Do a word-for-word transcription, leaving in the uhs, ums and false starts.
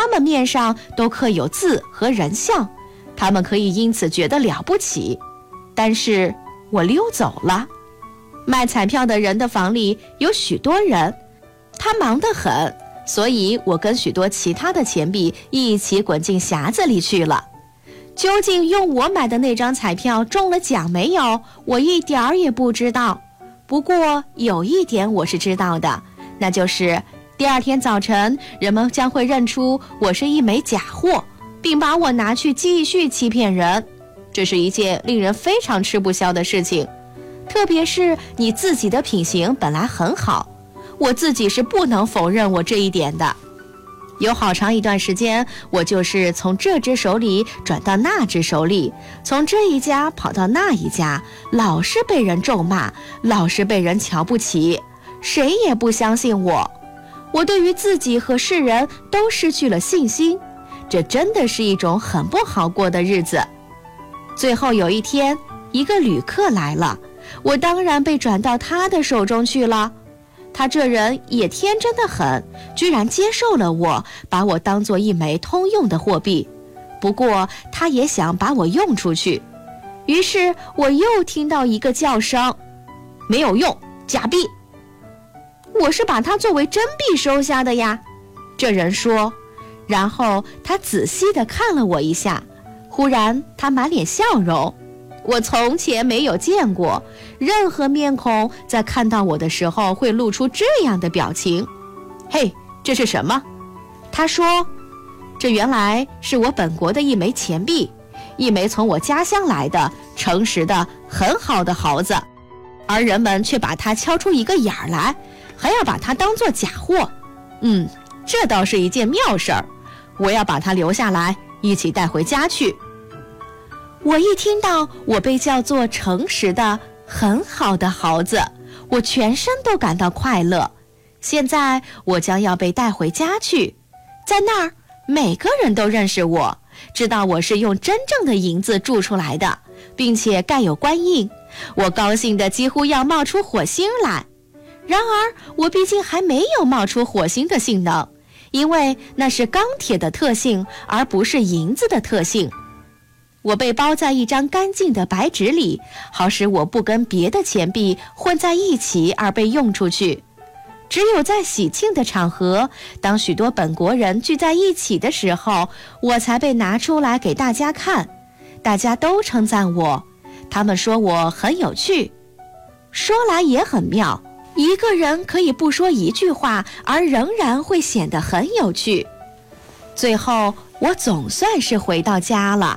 他们面上都刻有字和人像，他们可以因此觉得了不起。但是我溜走了。卖彩票的人的房里有许多人，他忙得很，所以我跟许多其他的钱币一起滚进匣子里去了。究竟用我买的那张彩票中了奖没有，我一点儿也不知道。不过有一点我是知道的，那就是第二天早晨，人们将会认出我是一枚假货，并把我拿去继续欺骗人。这是一件令人非常吃不消的事情，特别是你自己的品行本来很好，我自己是不能否认我这一点的。有好长一段时间，我就是从这只手里转到那只手里，从这一家跑到那一家，老是被人咒骂，老是被人瞧不起，谁也不相信我。我对于自己和世人都失去了信心，这真的是一种很不好过的日子。最后有一天，一个旅客来了，我当然被转到他的手中去了。他这人也天真得很，居然接受了我，把我当作一枚通用的货币。不过他也想把我用出去，于是我又听到一个叫声：没有用，假币。我是把它作为真币收下的呀，这人说。然后他仔细地看了我一下，忽然他满脸笑容，我从前没有见过任何面孔在看到我的时候会露出这样的表情。嘿，这是什么？他说，这原来是我本国的一枚钱币，一枚从我家乡来的诚实的很好的毫子，而人们却把它敲出一个眼儿来，还要把它当作假货。嗯，这倒是一件妙事儿，我要把它留下来，一起带回家去。我一听到我被叫做诚实的很好的毫子，我全身都感到快乐。现在我将要被带回家去，在那儿每个人都认识我，知道我是用真正的银子铸出来的，并且盖有官印。我高兴得几乎要冒出火星来。然而我毕竟还没有冒出火星的性能，因为那是钢铁的特性，而不是银子的特性。我被包在一张干净的白纸里，好使我不跟别的钱币混在一起而被用出去。只有在喜庆的场合，当许多本国人聚在一起的时候，我才被拿出来给大家看。大家都称赞我，他们说我很有趣。说来也很妙，一个人可以不说一句话，而仍然会显得很有趣。最后，我总算是回到家了。